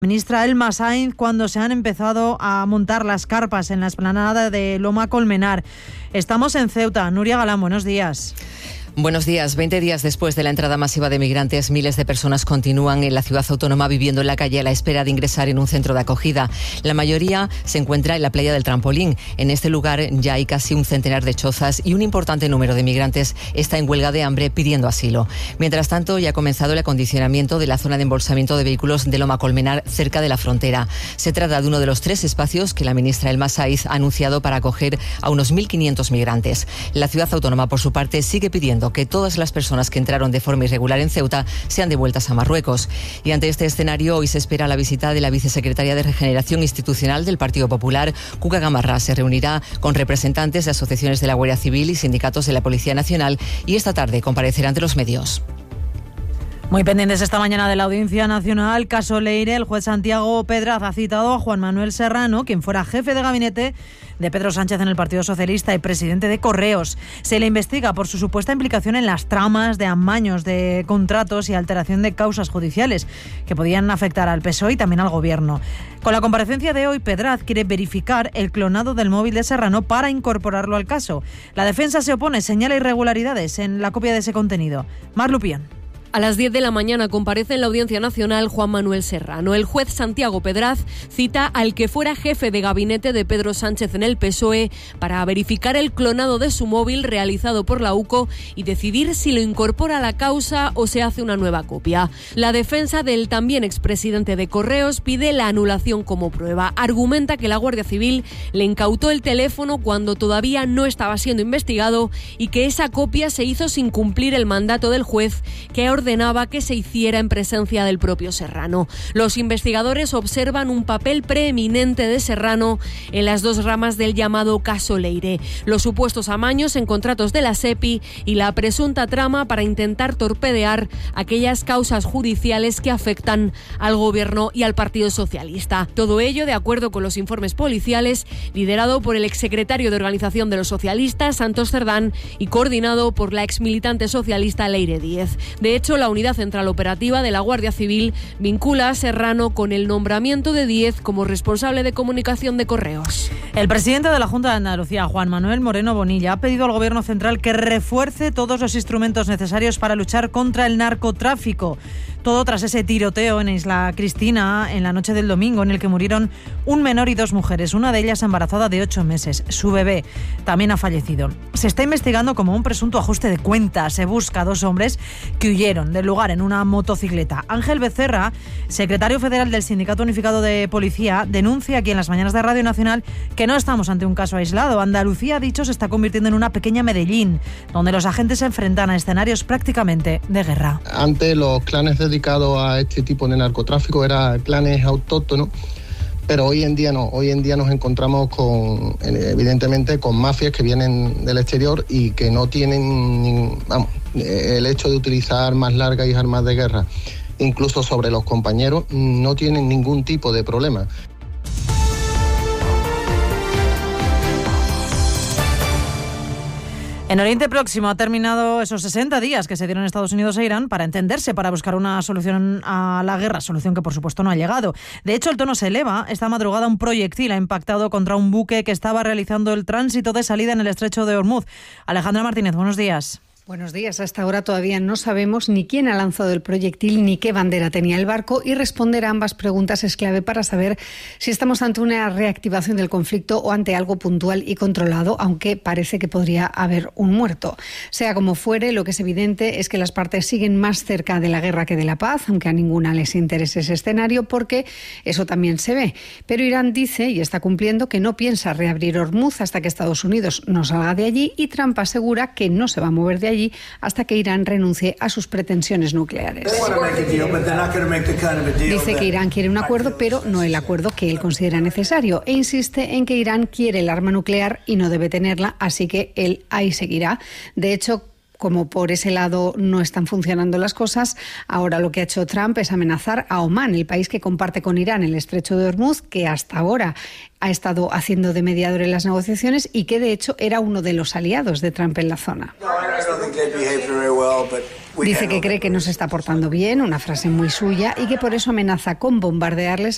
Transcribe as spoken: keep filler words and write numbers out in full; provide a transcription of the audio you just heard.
Ministra Elma Sainz cuando se han empezado a montar las carpas en la explanada de Loma Colmenar. Estamos en Ceuta. Nuria Galán, buenos días. Buenos días. Veinte días después de la entrada masiva de migrantes, miles de personas continúan en la ciudad autónoma viviendo en la calle a la espera de ingresar en un centro de acogida. La mayoría se encuentra en la playa del Trampolín. En este lugar ya hay casi un centenar de chozas y un importante número de migrantes está en huelga de hambre pidiendo asilo. Mientras tanto, ya ha comenzado el acondicionamiento de la zona de embolsamiento de vehículos de Loma Colmenar, cerca de la frontera. Se trata de uno de los tres espacios que la ministra Elma Sainz ha anunciado para acoger a unos mil quinientos migrantes. La ciudad autónoma, por su parte, sigue pidiendo que todas las personas que entraron de forma irregular en Ceuta sean devueltas a Marruecos. Y ante este escenario, hoy se espera la visita de la vicesecretaria de Regeneración Institucional del Partido Popular, Cuca Gamarra. Se reunirá con representantes de asociaciones de la Guardia Civil y sindicatos de la Policía Nacional y esta tarde comparecerá ante los medios. Muy pendientes esta mañana de la Audiencia Nacional, caso Leire. El juez Santiago Pedraz ha citado a Juan Manuel Serrano, quien fuera jefe de gabinete de Pedro Sánchez en el Partido Socialista y presidente de Correos. Se le investiga por su supuesta implicación en las tramas de amaños de contratos y alteración de causas judiciales que podían afectar al P S O E y también al Gobierno. Con la comparecencia de hoy, Pedraz quiere verificar el clonado del móvil de Serrano para incorporarlo al caso. La defensa se opone, señala irregularidades en la copia de ese contenido. Mar Lupián. A las diez de la mañana comparece en la Audiencia Nacional Juan Manuel Serrano. El juez Santiago Pedraz cita al que fuera jefe de gabinete de Pedro Sánchez en el P S O E para verificar el clonado de su móvil realizado por la U C O y decidir si lo incorpora a la causa o se hace una nueva copia. La defensa del también expresidente de Correos pide la anulación como prueba. Argumenta que la Guardia Civil le incautó el teléfono cuando todavía no estaba siendo investigado y que esa copia se hizo sin cumplir el mandato del juez, que ha ordenaba que se hiciera en presencia del propio Serrano. Los investigadores observan un papel preeminente de Serrano en las dos ramas del llamado caso Leire: los supuestos amaños en contratos de la SEPI y la presunta trama para intentar torpedear aquellas causas judiciales que afectan al Gobierno y al Partido Socialista. Todo ello, de acuerdo con los informes policiales, liderado por el exsecretario de Organización de los Socialistas, Santos Cerdán, y coordinado por la exmilitante socialista Leire Díez. De hecho, la Unidad Central Operativa de la Guardia Civil vincula a Serrano con el nombramiento de Díez como responsable de comunicación de Correos. El presidente de la Junta de Andalucía, Juan Manuel Moreno Bonilla, ha pedido al Gobierno central que refuerce todos los instrumentos necesarios para luchar contra el narcotráfico. Todo tras ese tiroteo en Isla Cristina en la noche del domingo, en el que murieron un menor y dos mujeres, una de ellas embarazada de ocho meses. Su bebé también ha fallecido. Se está investigando como un presunto ajuste de cuentas. Se busca a dos hombres que huyeron del lugar en una motocicleta. Ángel Becerra, secretario federal del Sindicato Unificado de Policía, denuncia aquí en las mañanas de Radio Nacional que no estamos ante un caso aislado. Andalucía, ha dicho, se está convirtiendo en una pequeña Medellín, donde los agentes se enfrentan a escenarios prácticamente de guerra. Antes los clanes dedicados a este tipo de narcotráfico eran clanes autóctonos, pero hoy en día no. Hoy en día nos encontramos con, evidentemente, con mafias que vienen del exterior y que no tienen, vamos, el hecho de utilizar armas largas y armas de guerra, incluso sobre los compañeros, no tienen ningún tipo de problema. En Oriente Próximo ha terminado esos sesenta días que se dieron Estados Unidos e Irán para entenderse, para buscar una solución a la guerra, solución que por supuesto no ha llegado. De hecho, el tono se eleva. Esta madrugada un proyectil ha impactado contra un buque que estaba realizando el tránsito de salida en el estrecho de Hormuz. Alejandra Martínez, buenos días. Buenos días. Hasta ahora todavía no sabemos ni quién ha lanzado el proyectil ni qué bandera tenía el barco, y responder a ambas preguntas es clave para saber si estamos ante una reactivación del conflicto o ante algo puntual y controlado, aunque parece que podría haber un muerto. Sea como fuere, lo que es evidente es que las partes siguen más cerca de la guerra que de la paz, aunque a ninguna les interese ese escenario, porque eso también se ve. Pero Irán dice, y está cumpliendo, que no piensa reabrir Hormuz hasta que Estados Unidos no salga de allí, y Trump asegura que no se va a mover de allí hasta que Irán renuncie a sus pretensiones nucleares. Dice que Irán quiere un acuerdo, pero no el acuerdo que él considera necesario, e insiste en que Irán quiere el arma nuclear y no debe tenerla, así que él ahí seguirá. De hecho, como por ese lado no están funcionando las cosas, ahora lo que ha hecho Trump es amenazar a Omán, el país que comparte con Irán el estrecho de Hormuz, que hasta ahora ha estado haciendo de mediador en las negociaciones y que de hecho era uno de los aliados de Trump en la zona. Dice que cree que no se está portando bien, una frase muy suya, y que por eso amenaza con bombardearles